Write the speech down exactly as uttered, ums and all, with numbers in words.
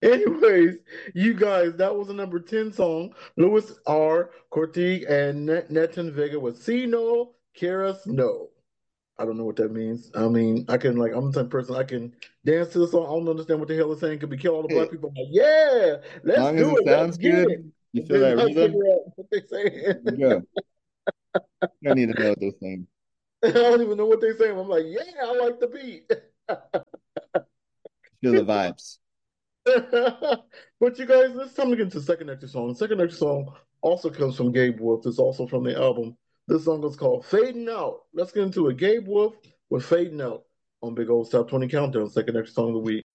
Anyways, you guys, that was a number ten song. Louis R. Cortez and Net Neton Vega with See No, Keras No. I don't know what that means. I mean, I can like I'm the type of person I can dance to the song. I don't understand what the hell it's saying. Could be kill all the black Hey, people. I'm like, yeah, as let's long as do it it. Let's sounds get it. good, you And feel then that I rhythm, figure out what they're saying. you go. You don't need to know what they're saying. I don't even know what they're saying. I'm like, yeah, I like the beat. Feel the vibes. But you guys, let's time to get into the second extra song. The second extra song also comes from Gabe Wolf. It's also from the album. This song is called Fading Out. Let's get into it. Gabe Wolf with Fading Out on Big Old Top twenty Countdown, second extra song of the week.